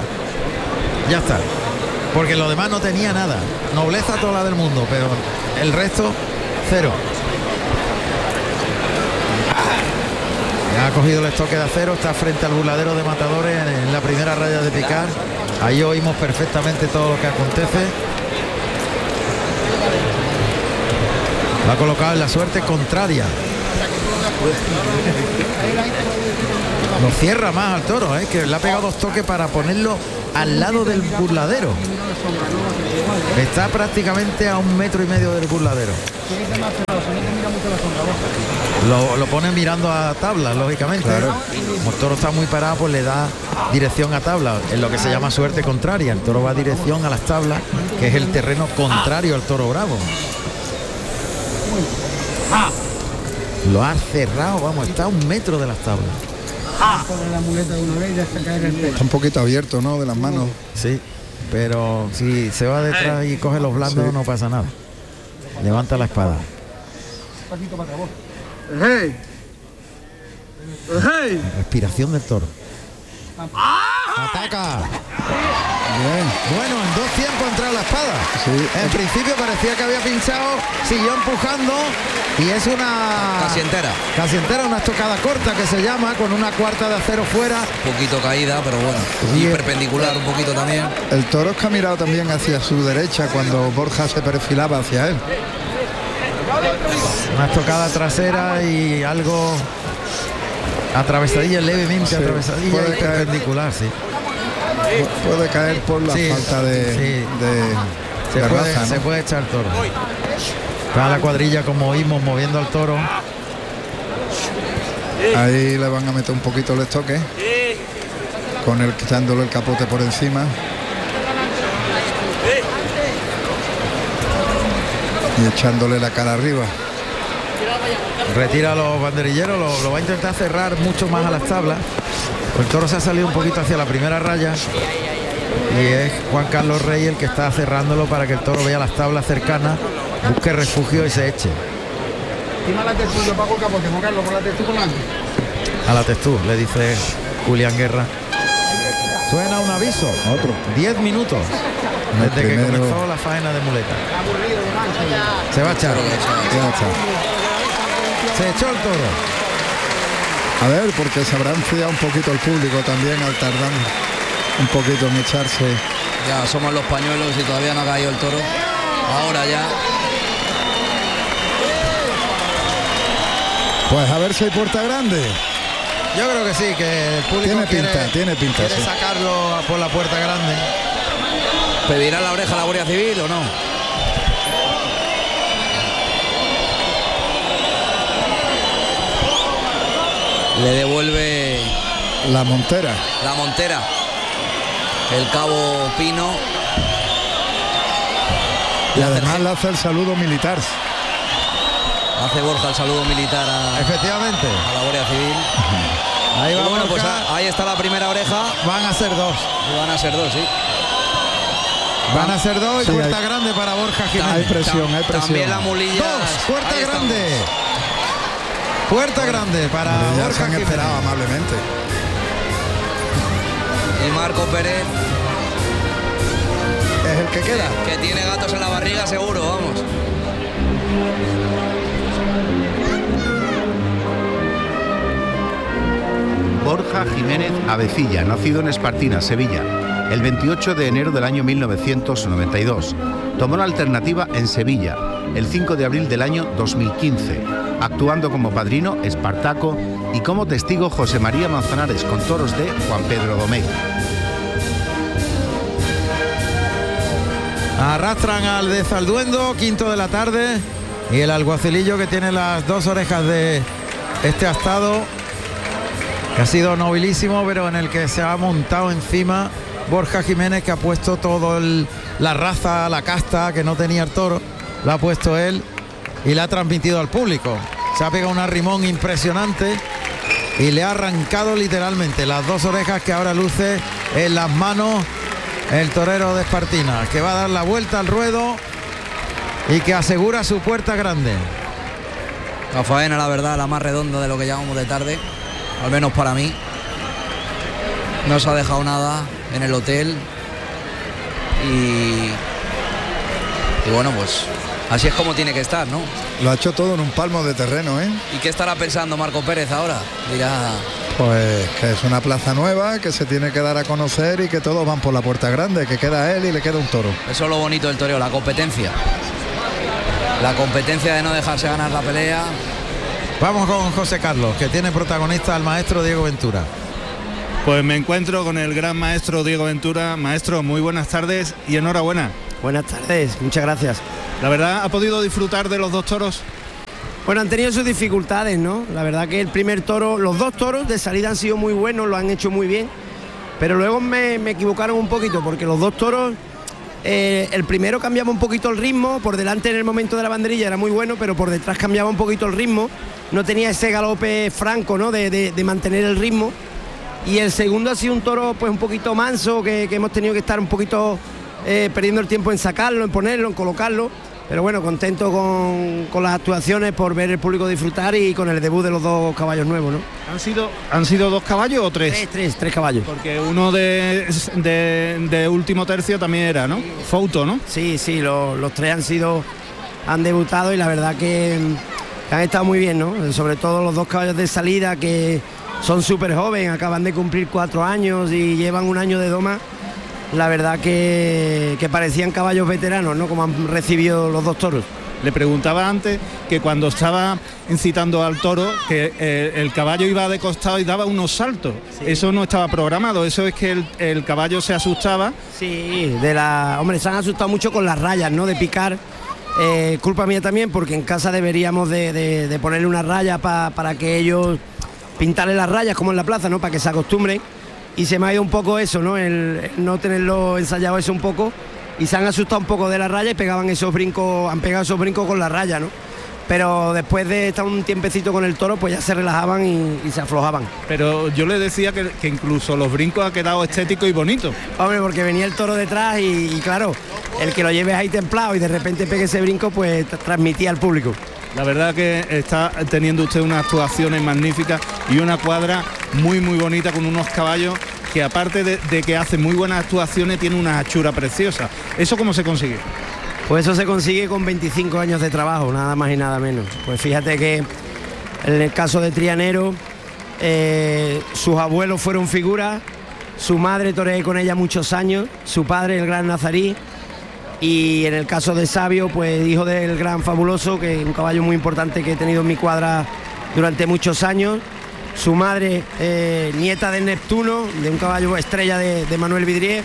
Ya está. Porque lo demás no tenía nada. Nobleza toda la del mundo, pero el resto, cero. Ya ha cogido el estoque de acero, está frente al burladero de matadores en la primera raya de picar. Ahí oímos perfectamente todo lo que acontece. Lo ha colocado en la suerte contraria. Lo cierra más al toro, que le ha pegado 2 toques para ponerlo al lado del burladero. Está prácticamente a 1,5 metros del burladero. Lo pone mirando a tabla, lógicamente. Claro. Como el toro está muy parado, pues le da dirección a tabla, en lo que se llama suerte contraria. El toro va a dirección a las tablas, que es el terreno contrario al toro bravo. Lo ha cerrado, vamos, está a 1 metro de las tablas. Está un poquito abierto, ¿no? De las manos. Sí, pero si se va detrás y coge los blandos, no pasa nada. Levanta la espada. Respiración del toro. Ataca. Bien. Bueno, en 2 tiempos ha entrado la espada. Sí. En principio parecía que había pinchado, siguió empujando y es una casi entera, una estocada corta que se llama, con una cuarta de acero fuera. Un poquito caída, pero bueno, y perpendicular un poquito también. El toro es que ha mirado también hacia su derecha cuando Borja se perfilaba hacia él. Una estocada trasera y algo atravesadilla, levemente, sí, atravesadilla y perpendicular, sí. Puede caer por la falta de raza, ¿no? Se puede echar toro. Está la cuadrilla, como oímos, moviendo al toro. Ahí le van a meter un poquito el estoque, con el quitándole el capote por encima. Y echándole la cara arriba. Retira a los banderilleros, lo va a intentar cerrar mucho más a las tablas. El toro se ha salido un poquito hacia la primera raya y es Juan Carlos Rey el que está cerrándolo para que el toro vea las tablas cercanas, busque refugio y se eche. A la testú, le dice Julián Guerra. Suena un aviso. Otro. 10 minutos desde que comenzó la faena de muleta. Se va a echar. Se echó el toro. A ver, porque se habrá enfriado un poquito el público también al tardar un poquito en echarse. Ya somos los pañuelos y todavía no ha caído el toro. Ahora ya. Pues a ver si hay puerta grande. Yo creo que sí, que el público tiene pinta, quiere sí. sacarlo por la puerta grande. ¿Pedirá la oreja a la Guardia Civil o no? Le devuelve la montera. El cabo Pino. Y además le hace el saludo militar. Hace Borja el saludo militar efectivamente a la Guardia Civil. Ahí va, bueno, pues ahí está la primera oreja. Van a ser 2. Van a ser 2, sí. Van a ser 2 y puerta grande para Borja Jiménez. Hay presión. También la mulilla. 2, puerta grande. Puerta grande para Borja Jiménez. Esperaba amablemente. Y Marco Pérez es el que queda. Que tiene gatos en la barriga seguro, vamos. Borja Jiménez Avecilla, nacido en Espartina, Sevilla, el 28 de enero del año 1992. Tomó la alternativa en Sevilla el 5 de abril del año 2015, actuando como padrino Espartaco y como testigo José María Manzanares con toros de Juan Pedro Domecq. Arrastran al de Zalduendo, 5 de la tarde, y el alguacilillo que tiene las 2 orejas de este astado, que ha sido nobilísimo, pero en el que se ha montado encima Borja Jiménez, que ha puesto todo la raza, la casta que no tenía el toro, lo ha puesto él y la ha transmitido al público. Se ha pegado un arrimón impresionante y le ha arrancado literalmente las 2 orejas que ahora luce en las manos el torero de Espartina, que va a dar la vuelta al ruedo y que asegura su puerta grande. La faena, la verdad, la más redonda de lo que llamamos de tarde, al menos para mí. No se ha dejado nada en el hotel y bueno, pues Así es como tiene que estar, ¿no? Lo ha hecho todo en un palmo de terreno, ¿eh? ¿Y qué estará pensando Marco Pérez ahora? Dirá... Pues que es una plaza nueva, que se tiene que dar a conocer y que todos van por la puerta grande, que queda él y le queda un toro. Eso es lo bonito del toreo, la competencia. La competencia de no dejarse ganar la pelea. Vamos con José Carlos, que tiene protagonista al maestro Diego Ventura. Pues me encuentro con el gran maestro Diego Ventura. Maestro, muy buenas tardes y enhorabuena. Buenas tardes, muchas gracias. La verdad, ¿ha podido disfrutar de los dos toros? Bueno, han tenido sus dificultades, ¿no? La verdad que el primer toro, los dos toros de salida han sido muy buenos, lo han hecho muy bien, pero luego me equivocaron un poquito, porque los dos toros, el primero cambiaba un poquito el ritmo, por delante en el momento de la banderilla era muy bueno, pero por detrás cambiaba un poquito el ritmo, no tenía ese galope franco, ¿no? de mantener el ritmo. Y el segundo ha sido un toro pues un poquito manso, que hemos tenido que estar un poquito perdiendo el tiempo en sacarlo, en ponerlo, en colocarlo. Pero bueno, contento con las actuaciones, por ver el público disfrutar y con el debut de los dos caballos nuevos, ¿no? ¿Han sido dos caballos o tres? Tres caballos. Porque uno de último tercio también era, ¿no? Fouto, ¿no? Sí, los tres han debutado y la verdad que han estado muy bien, ¿no? Sobre todo los dos caballos de salida, que son súper jóvenes, acaban de cumplir 4 años y llevan un año de doma. La verdad que parecían caballos veteranos, ¿no? Como han recibido los dos toros. Le preguntaba antes que cuando estaba incitando al toro, que el caballo iba de costado y daba unos saltos. Sí. Eso no estaba programado, eso es que el caballo se asustaba. Sí, hombre, se han asustado mucho con las rayas, ¿no? De picar. Culpa mía también, porque en casa deberíamos de ponerle una raya para que ellos pintarle las rayas como en la plaza, ¿no? Para que se acostumbren. Y se me ha ido un poco eso, ¿no? El no tenerlo ensayado eso un poco, y se han asustado un poco de la raya y pegaban esos brincos, han pegado esos brincos con la raya, ¿no? Pero después de estar un tiempecito con el toro, pues ya se relajaban y se aflojaban. Pero yo le decía que incluso los brincos ha quedado estético y bonito. Hombre, porque venía el toro detrás y claro, el que lo lleves ahí templado y de repente pegue ese brinco, pues transmitía al público. La verdad que está teniendo usted unas actuaciones magníficas y una cuadra muy bonita, con unos caballos que, aparte de que hacen muy buenas actuaciones, tiene una hachura preciosa. ¿Eso cómo se consigue? Pues eso se consigue con 25 años de trabajo, nada más y nada menos. Pues fíjate que en el caso de Trianero, sus abuelos fueron figuras, su madre toreé con ella muchos años, su padre el gran Nazarí, y en el caso de Sabio, pues hijo del gran Fabuloso, que es un caballo muy importante que he tenido en mi cuadra durante muchos años. Su madre, nieta de Neptuno, de un caballo estrella de Manuel Vidrié.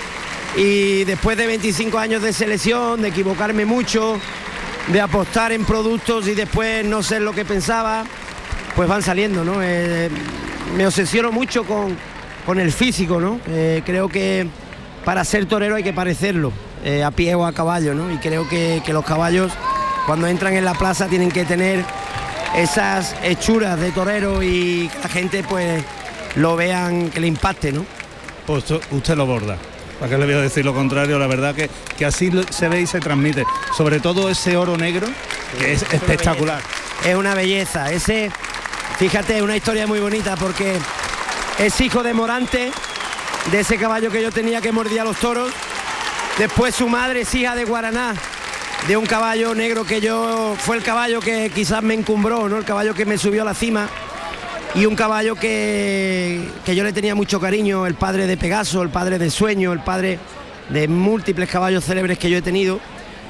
Y después de 25 años de selección, de equivocarme mucho, de apostar en productos y después no ser lo que pensaba, pues van saliendo, ¿no? Me obsesiono mucho con el físico, ¿no? Creo que para ser torero hay que parecerlo, a pie o a caballo, ¿no? Y creo que los caballos, cuando entran en la plaza, tienen que tener esas hechuras de torero y que la gente pues lo vean, que le impacte, ¿no? Pues usted lo borda. ¿Para qué le voy a decir lo contrario? La verdad que así se ve y se transmite. Sobre todo ese oro negro, que es espectacular. Es una belleza. Fíjate, es una historia muy bonita, porque es hijo de Morante, de ese caballo que yo tenía que mordía a los toros. Después su madre es hija de Guaraná, de un caballo negro que fue el caballo que quizás me encumbró, ¿no? El caballo que me subió a la cima. Y un caballo que yo le tenía mucho cariño, el padre de Pegaso, el padre de Sueño, el padre de múltiples caballos célebres que yo he tenido.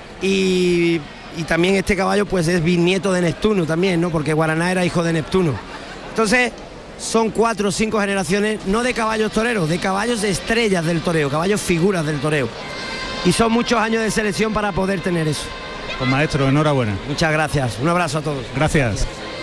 Y también este caballo pues es bisnieto de Neptuno también, ¿no? Porque Guaraná era hijo de Neptuno. Entonces son 4 o 5 generaciones, no de caballos toreros, de caballos estrellas del toreo, caballos figuras del toreo. Y son muchos años de selección para poder tener eso. Pues maestro, enhorabuena. Muchas gracias, un abrazo a todos. Gracias.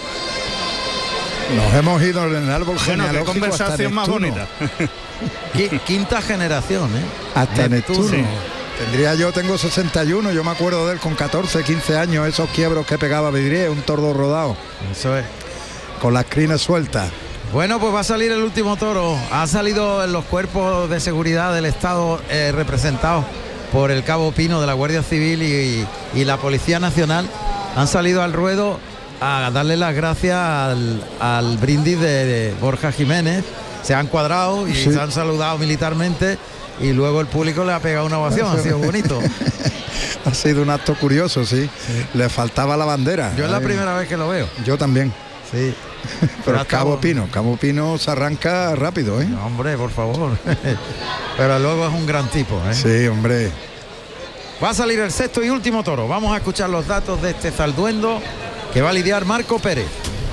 Nos hemos ido en el árbol genealógico. Qué conversación más bonita. Quinta generación, ¿eh? Hasta Neptuno. Sí. Tengo 61, yo me acuerdo de él con 14, 15 años, esos quiebros que pegaba Vidrié, un tordo rodado. Eso es. Con las crines sueltas. Bueno, pues va a salir el último toro. Ha salido en los cuerpos de seguridad del Estado representados por el Cabo Pino de la Guardia Civil y la Policía Nacional. Han salido al ruedo a darle las gracias al brindis de Borja Jiménez. Se han cuadrado y se han saludado militarmente y luego el público le ha pegado una ovación, ha sido bonito. Ha sido un acto curioso, sí. Le faltaba la bandera. Yo es la primera vez que lo veo. Yo también. Sí. Pero Cabo Pino se arranca rápido, ¿eh? No, hombre, por favor. Pero luego es un gran tipo, ¿eh? Sí, hombre. Va a salir el sexto y último toro. Vamos a escuchar los datos de este Zalduendo que va a lidiar Marco Pérez.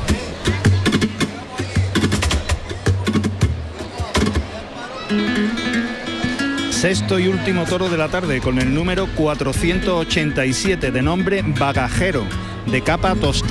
Sexto y último toro de la tarde con el número 487 de nombre Bagajero, de capa tostada.